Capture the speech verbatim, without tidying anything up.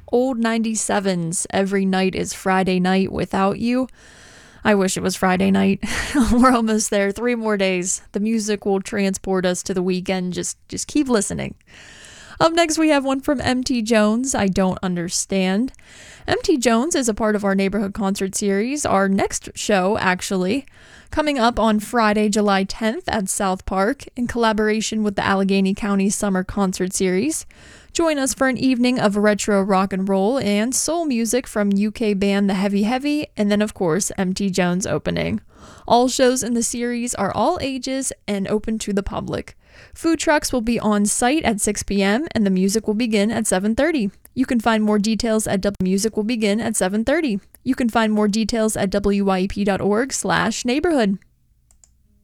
Old ninety-sevens, Every Night is Friday Night Without You. I wish it was Friday night. We're almost there. Three more days. The music will transport us to the weekend. Just, just keep listening. Up next, we have one from M T Jones, I Don't Understand. M T Jones is a part of our neighborhood concert series, our next show, actually, coming up on Friday, July tenth at South Park in collaboration with the Allegheny County Summer Concert Series. Join us for an evening of retro rock and roll and soul music from U K band The Heavy Heavy, and then, of course, M T Jones opening. All shows in the series are all ages and open to the public. Food trucks will be on site at six p.m. and the music will begin at seven thirty. You can find more details at w- music will begin at seven thirty. You can find more details at W Y E P dot org slash neighborhood.